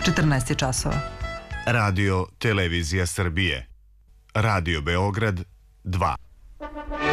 14 je časova. Radio Televizija Srbije. Radio Beograd 2.